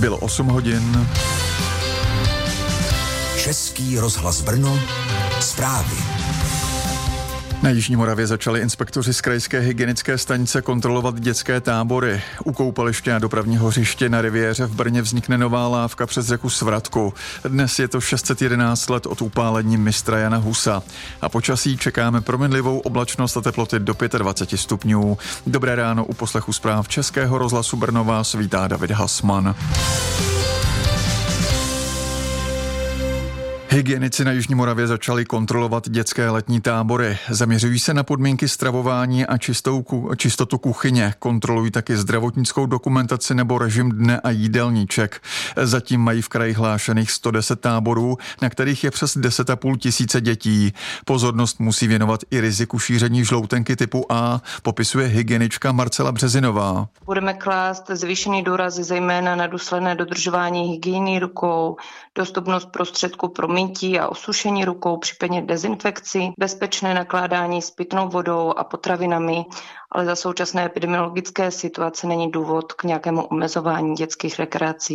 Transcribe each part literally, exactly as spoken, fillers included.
Bylo osm hodin. Český rozhlas Brno, zprávy. Na Jižní Moravě začali inspektoři z krajské hygienické stanice kontrolovat dětské tábory. U koupaliště a dopravního hřiště na Riviéře v Brně vznikne nová lávka přes řeku Svratku. Dnes je to šest set jedenáct let od upálení mistra Jana Husa. A počasí čekáme proměnlivou oblačnost a teploty do dvacet pět stupňů. Dobré ráno, u poslechu zpráv Českého rozhlasu Brno vás vítá David Hasman. Hygienici na Jižní Moravě začali kontrolovat dětské letní tábory. Zaměřují se na podmínky stravování a čistou, čistotu kuchyně. Kontrolují taky zdravotnickou dokumentaci nebo režim dne a jídelníček. Zatím mají v kraji hlášených sto deset táborů, na kterých je přes deset a půl tisíce dětí. Pozornost musí věnovat i riziku šíření žloutenky typu A, popisuje hygienička Marcela Březinová. Budeme klást zvýšený důraz zejména na důsledné dodržování hygieny rukou, dostupnost prostředků pro mytí a osušení rukou, případně dezinfekci, bezpečné nakládání s pitnou vodou a potravinami, ale za současné epidemiologické situace není důvod k nějakému omezování dětských rekreací.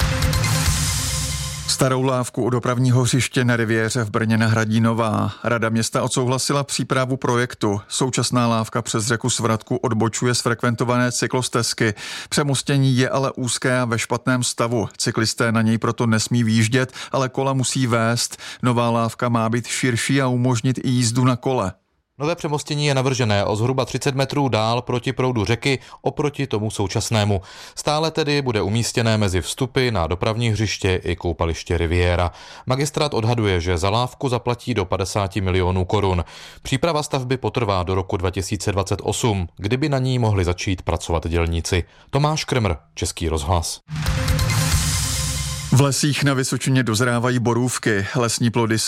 Starou lávku u dopravního hřiště na Riviéře v Brně nahradí nová. Rada města odsouhlasila přípravu projektu. Současná lávka přes řeku Svratku odbočuje z frekventované cyklostezky. Přemostění je ale úzké a ve špatném stavu. Cyklisté na něj proto nesmí výjíždět, ale kola musí vést. Nová lávka má být širší a umožnit i jízdu na kole. Nové přemostění je navržené o zhruba třicet metrů dál proti proudu řeky oproti tomu současnému. Stále tedy bude umístěné mezi vstupy na dopravní hřiště i koupaliště Riviéra. Magistrát odhaduje, že za lávku zaplatí do padesát milionů korun. Příprava stavby potrvá do roku dva tisíce dvacet osm, kdyby na ní mohli začít pracovat dělníci. Tomáš Krmr, Český rozhlas. V lesích na Vysočině dozrávají borůvky. Lesní plody